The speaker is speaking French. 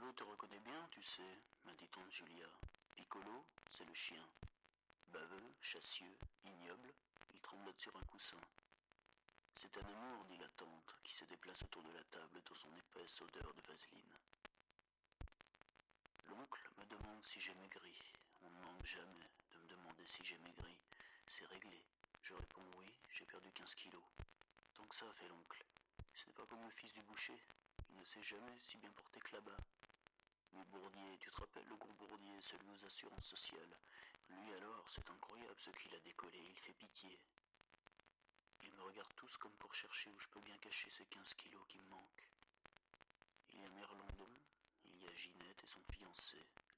Piccolo te reconnaît bien, tu sais, m'a dit tante Julia. Piccolo, c'est le chien. Baveux, chassieux, ignoble, il tremblote sur un coussin. C'est un amour, dit la tante, qui se déplace autour de la table dans son épaisse odeur de vaseline. L'oncle me demande si j'ai maigri. On ne manque jamais de me demander si j'ai maigri. C'est réglé. Je réponds oui, j'ai perdu 15 kilos. Tant que ça, fait l'oncle. Ce n'est pas comme le fils du boucher. Il ne s'est jamais si bien porté que là-bas. Mais Bourdier, tu te rappelles le gros Bourdier, celui aux assurances sociales? Lui alors, c'est incroyable ce qu'il a décollé, il fait pitié. Ils me regardent tous comme pour chercher où je peux bien cacher ces 15 kilos qui me manquent. Il y a Merlandon, il y a Ginette et son fiancé.